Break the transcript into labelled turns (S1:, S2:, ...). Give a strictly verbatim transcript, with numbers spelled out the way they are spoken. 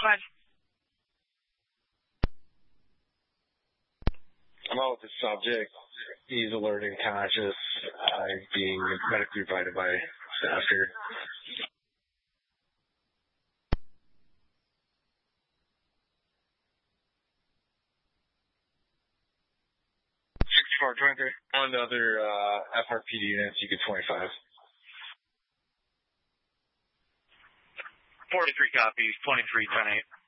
S1: ahead.
S2: I'm out with the subject. He's alert and conscious, uh, being medically provided by staff here. sixty-four twenty-three. On the other uh, F R P D units, you get twenty-five.
S1: forty-three copies, twenty-three ten eight.